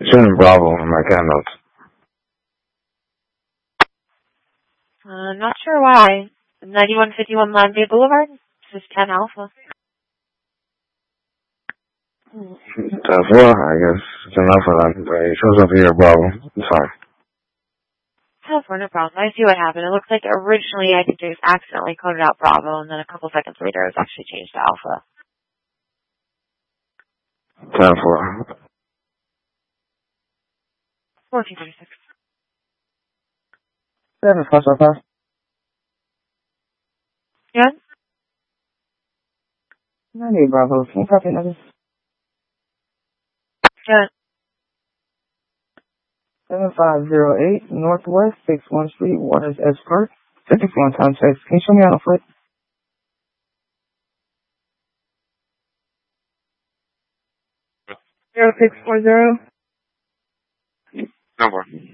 Shouldn't Bravo in my cat notes. Not sure why. 9151 Land Bay Boulevard. This is 10 Alpha. 10-4, I guess. It's enough for that. But it shows up here, Bravo. It's fine. 10-4, no problem. I see what happened. It looks like originally I think they just accidentally coded out Bravo, and then a couple seconds later it was actually changed to Alpha. 10-4. 1436. 7-5. Yeah? 98 Bravo. Can you copy another? Yeah. 7508 Northwest 61st Street, Waters Escort. 54 times 6. Can you show me on the foot? 0640. No more.